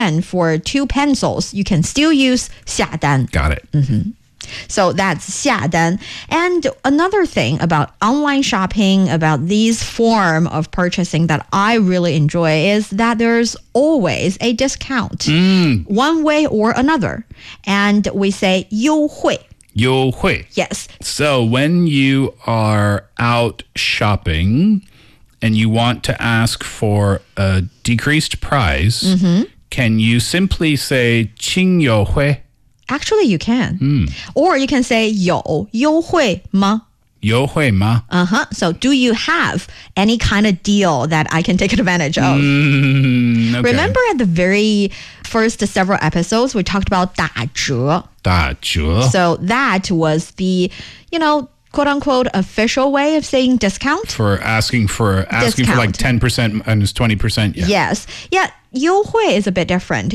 And for 2 pencils, you can still use 下单. Got it. So that's 下单. And another thing about online shopping, about these form of purchasing that I really enjoy is that there's always a discount, one way or another. And we say 优惠. 优惠. Yes. So when you are out shopping and you want to ask for a decreased price, can you simply say 轻优惠? Actually, you can. Or you can say 有优惠吗? 优惠吗? So do you have any kind of deal that I can take advantage of? Okay. Remember at the very first several episodes, we talked about 打折. 打折. So that was the, quote unquote official way of saying discount. For asking for like 10% minus 20%. Yeah. Yes. Yeah, 优惠 is a bit different.